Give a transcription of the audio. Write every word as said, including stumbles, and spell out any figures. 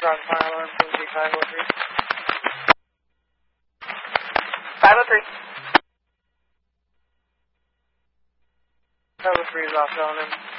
Rock fire alarm, seventy five oh three. five oh three. five oh three is off, Element.